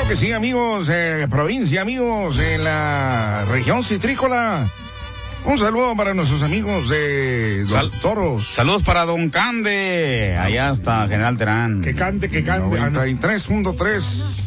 que sí, amigos, provincia, amigos, en la región citrícola. Un saludo para nuestros amigos de Los Toros. Saludos para Don Cande, allá hasta General Terán. Que cante. 93.3.